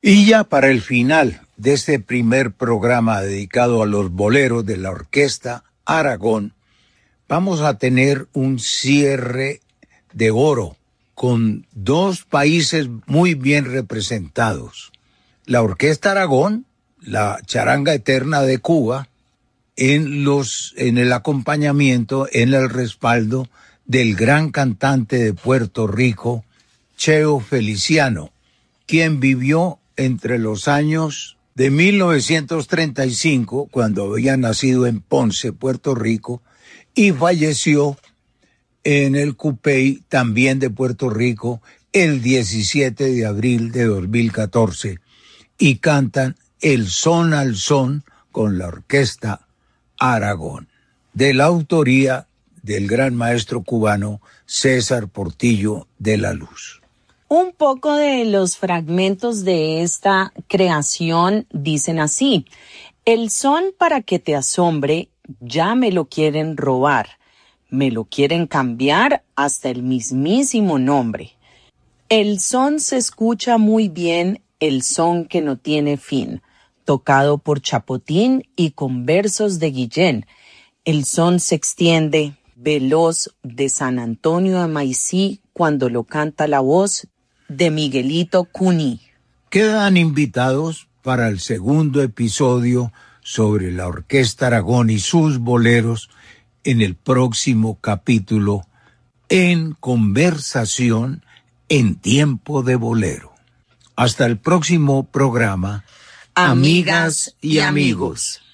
Y ya para el final de este primer programa dedicado a los boleros de la Orquesta Aragón, vamos a tener un cierre de oro con dos países muy bien representados. La Orquesta Aragón, la Charanga Eterna de Cuba, en el acompañamiento, en el respaldo del gran cantante de Puerto Rico, Cheo Feliciano, quien vivió entre los años de 1935, cuando había nacido en Ponce, Puerto Rico, y falleció en el Cupey, también de Puerto Rico, el 17 de abril de 2014, y cantan El Son al Son con la Orquesta Aragón, de la autoría del gran maestro cubano César Portillo de la Luz. Un poco de los fragmentos de esta creación dicen así: el son para que te asombre ya me lo quieren robar, me lo quieren cambiar hasta el mismísimo nombre. El son se escucha muy bien, el son que no tiene fin, tocado por Chapotín y con versos de Guillén. El son se extiende, veloz, de San Antonio de Maicí, cuando lo canta la voz de Miguelito Cuní. Quedan invitados para el segundo episodio sobre la Orquesta Aragón y sus boleros en el próximo capítulo en Conversación en Tiempo de Bolero. Hasta el próximo programa, amigas y amigos.